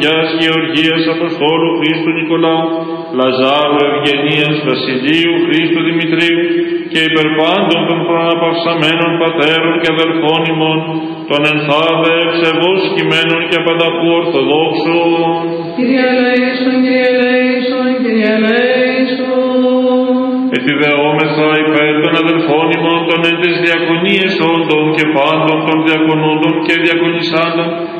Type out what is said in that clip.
Γιάς Γεωργίας Αποστόλου Χρήστου Νικολάου, Λαζάρου Ευγενίας Βασιλείου Χρήστου Δημητρίου και υπερπάντων των προαναπαυσαμένων πατέρων και αδελφών ημών, των ενθάδε ευσεβώς κειμένων και πανταχού ορθοδόξων. Κύριε ελέησον, Κύριε ελέησον, Κύριε ελέησον. Επιβεώμεθα υπέρ των αδελφών ημών των εν τες διακονίες όντων και πάντων των διακονούντων και διακονισάντων,